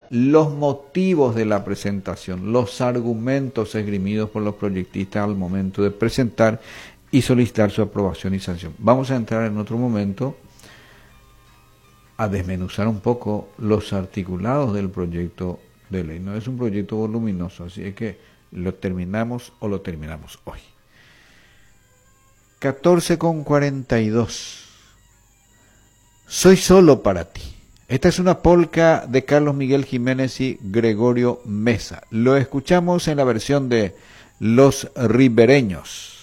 los motivos de la presentación, los argumentos esgrimidos por los proyectistas al momento de presentar y solicitar su aprobación y sanción. Vamos a entrar en otro momento a desmenuzar un poco los articulados del proyecto de ley. No es un proyecto voluminoso, así es que lo terminamos hoy. 14:42. Soy solo para ti. Esta es una polca de Carlos Miguel Jiménez y Gregorio Mesa. Lo escuchamos en la versión de Los Ribereños.